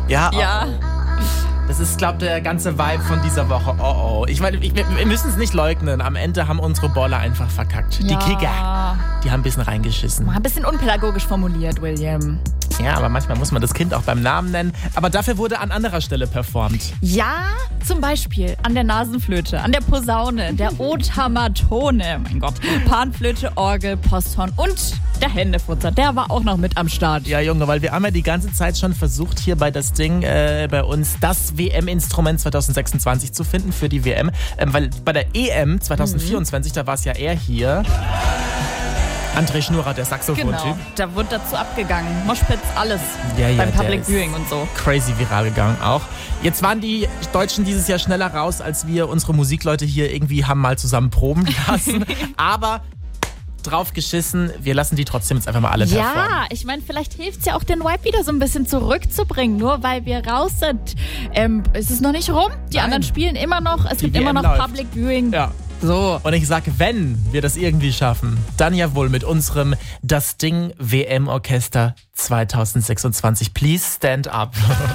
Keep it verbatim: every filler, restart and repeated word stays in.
Ja, oh, Ja. Das ist, glaube ich, der ganze Vibe von dieser Woche. Oh, oh. Ich meine, ich, wir müssen es nicht leugnen. Am Ende haben unsere Boller einfach verkackt. Die Ja. Kicker, die haben ein bisschen reingeschissen. Mal ein bisschen unpädagogisch formuliert, William. Ja, aber manchmal muss man das Kind auch beim Namen nennen. Aber dafür wurde an anderer Stelle performt. Ja, zum Beispiel an der Nasenflöte, an der Posaune, der Otamatone, mein Gott, Panflöte, Orgel, Posthorn und der Händefutzer, der war auch noch mit am Start. Ja, Junge, weil wir haben ja die ganze Zeit schon versucht, hier bei das Ding, äh, bei uns das W M-Instrument zwanzig sechsundzwanzig zu finden für die W M. Ähm, weil bei der E M zwanzig vierundzwanzig, mhm. da war es ja eher hier. André Schnurrer, der Saxophon-Typ. Genau, da wird dazu abgegangen. Moshpits, alles. Ja, ja, beim der Public ist Viewing und so. Crazy viral gegangen auch. Jetzt waren die Deutschen dieses Jahr schneller raus, als wir unsere Musikleute hier irgendwie haben mal zusammen proben lassen. Aber drauf geschissen, wir lassen die trotzdem jetzt einfach mal alle performen. Ja, ich meine, vielleicht hilft es ja auch, den Vibe wieder so ein bisschen zurückzubringen. Nur weil wir raus sind, ähm, ist es noch nicht rum. Die Nein. anderen spielen immer noch. Es Die gibt W M immer noch läuft. Public Viewing. Ja. So. Und ich sage, wenn wir das irgendwie schaffen, dann ja wohl mit unserem Das Ding W M-Orchester zwanzig sechsundzwanzig. Please stand up.